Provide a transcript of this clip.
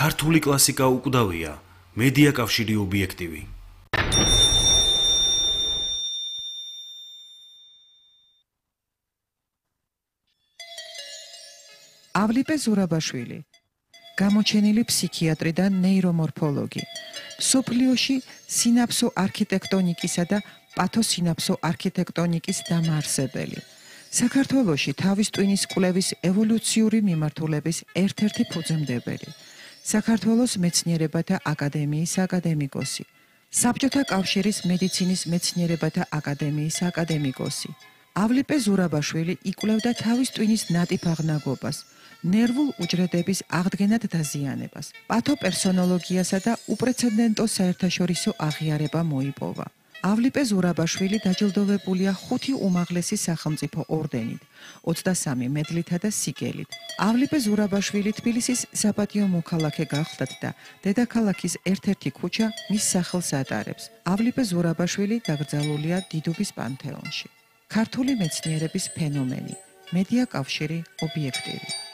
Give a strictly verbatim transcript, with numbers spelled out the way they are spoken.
ქართული კლასიკა უკვდავია, მედია კავშირი ობიექტივი. ავლიპე ზურაბაშვილი, გამოჩენილი ფსიქიატრი და ნეირომორფოლოგი, მსოფლიოში სინაფსო არქიტექტონიკისა და პათოსინაფსო არქიტექტონიკის დამაარსებელი, საქართველოში თავის ტვინის კვლევის ევოლუციური მიმართულების ერთ-ერთი ფუძემდებელი, საქართველოს მეცნიერებათა აკადემიის აკადემიკოსი, საბჭოთა კავშირის მედიცინის მეცნიერებათა აკადემიის აკადემიკოსი. ავლიპე ზურაბაშვილი იკვლევდა თავის ტვინის ნატიფ აღნაგობას, ნერვულ უჯრედების აღდგენად დაზიანებას, პათოპერსონოლოგიასა და უპრეცედენტო საერთაშორისო აღიარება მოიპოვა. ავლიპე ზურაბაშვილი დაჯილდოვებულია ხუთი უმაღლესი სახელმწიფო ორდენით, ოცდასამი მედლითა და სიგელით. ავლიპე ზურაბაშვილი თბილისის საპატიო მოქალაქე გახლდათ და დედაქალაქის ერთ-ერთი ქუჩა მის სახელს ატარებს. ავლიპე ზურაბაშვილი დაკრძალულია დიდუბის პანთეონში. ქართული მეცნიერების ფენომენი, მედია კავშირი ობიექტივი.